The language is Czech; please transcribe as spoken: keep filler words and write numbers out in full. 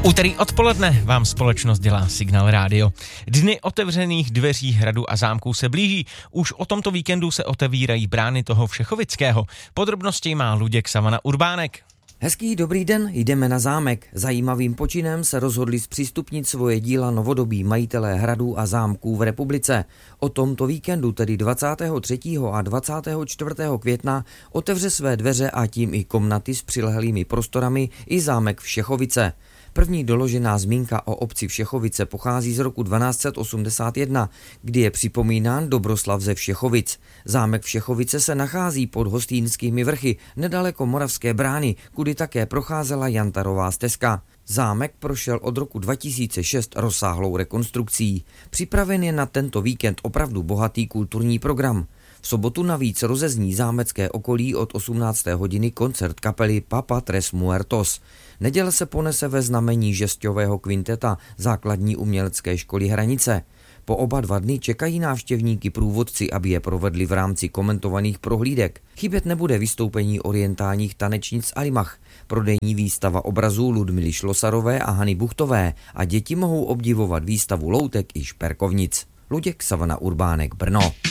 Úterý odpoledne vám společnost dělá Signál Rádio. Dny otevřených dveří hradu a zámků se blíží. Už o tomto víkendu se otevírají brány toho Všechovického. Podrobnosti má Luděk Savana Urbánek. Hezký dobrý den, jdeme na zámek. Zajímavým počinem se rozhodli zpřístupnit svoje díla novodobí majitelé hradů a zámků v republice. O tomto víkendu, tedy dvacátého třetího a dvacátého čtvrtého května, otevře své dveře a tím i komnaty s přilehlými prostorami i zámek Všechovice. První doložená zmínka o obci Všechovice pochází z roku dvanáct set osmdesát jedna, kdy je připomínán Dobroslav ze Všechovic. Zámek Všechovice se nachází pod Hostýnskými vrchy, nedaleko Moravské brány, kudy také procházela Jantarová stezka. Zámek prošel od roku dva tisíce šest rozsáhlou rekonstrukcí. Připraven je na tento víkend opravdu bohatý kulturní program. V sobotu navíc rozezní zámecké okolí od osmnácté hodiny koncert kapely Papa Tres Muertos. Neděle se ponese ve znamení žesťového kvinteta základní umělecké školy Hranice. Po oba dva dny čekají návštěvníky průvodci, aby je provedli v rámci komentovaných prohlídek. Chybět nebude vystoupení orientálních tanečnic Alimach, prodejní výstava obrazů Ludmily Šlosarové a Hany Buchtové a děti mohou obdivovat výstavu loutek i šperkovnic. Luděk Savana Urbánek, Brno.